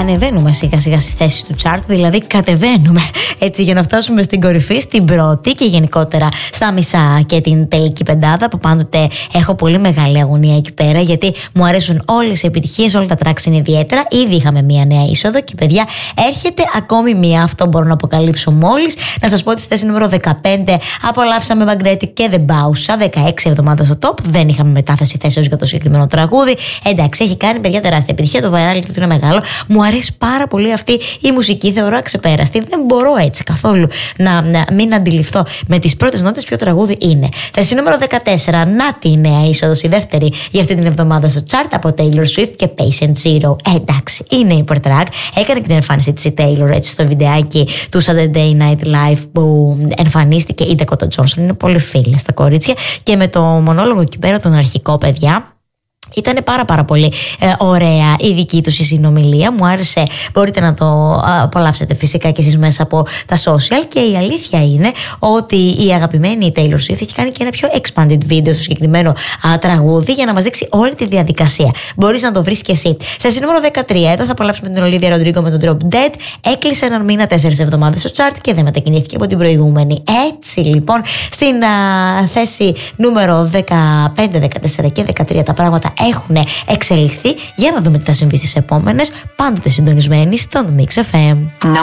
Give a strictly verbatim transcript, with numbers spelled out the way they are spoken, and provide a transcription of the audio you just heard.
ανεβαίνουμε σιγά σιγά στις θέσεις του chart, δηλαδή κατεβαίνουμε έτσι για να φτάσουμε στην κορυφή, στην πρώτη και γενικότερα στα μισά και την τελική πεντάδα, που πάντοτε έχω πολύ μεγάλη αγωνία εκεί πέρα, γιατί μου αρέσουν όλες οι επιτυχίες, όλα τα tracks είναι ιδιαίτερα. Ήδη είχαμε μία νέα είσοδο και παιδιά, έρχεται ακόμη μία, αυτό μπορώ να αποκαλύψω μόλις. Να σας πω ότι στη θέση νούμερο δεκαπέντε απολαύσαμε Magnetic και The Bausa, δεκαέξι εβδομάδες στο top. Δεν είχαμε μετάθεση θέσεως για το συγκεκριμένο τραγούδι. Εντάξει, έχει κάνει παιδιά τεράστια επιτυχία, το viral του είναι μεγάλο. Μου αρέσει πάρα πολύ αυτή η μουσική, θεωρώ αξεπέραστη. Δεν μπορώ έτσι καθόλου να, να μην αντιληφθώ με τις πρώτες νότες ποιο τραγούδι είναι. Θέση νούμερο δεκατέσσερα, να τη νέα είσοδος, η δεύτερη για αυτή την εβδομάδα στο chart από Taylor Swift και Patient Zero. Ε, εντάξει, είναι hyper track. Έκανε και την εμφάνιση της η Taylor έτσι στο βιντεάκι του Saturday Night Live που εμφανίστηκε η Dakota Johnson. Είναι πολύ φίλες τα κορίτσια και με το μονόλογο εκεί πέρα τον αρχικό, παιδιά. Ήταν πάρα πάρα πολύ ε, ωραία η δική τους η συνομιλία. Μου άρεσε, μπορείτε να το απολαύσετε φυσικά και εσείς μέσα από τα social. Και η αλήθεια είναι ότι η αγαπημένη Taylor Swift έχει κάνει και ένα πιο expanded video στο συγκεκριμένο α, τραγούδι για να μας δείξει όλη τη διαδικασία. Μπορείς να το βρεις και εσύ. Θέση νούμερο δεκατρία, εδώ θα απολαύσουμε την Olivia Rodrigo με τον Drop Dead. Έκλεισε έναν μήνα, τέσσερις εβδομάδες στο chart και δεν μετακινήθηκε από την προηγούμενη. Έτσι λοιπόν, στην α, θέση νούμερο δεκαπέντε, δεκατέσσερα και δεκατρία τα πράγματα έχουν εξελιχθεί. Για να δούμε τι θα συμβεί στις επόμενες. Πάντοτε συντονισμένοι στον Mix εφ εμ.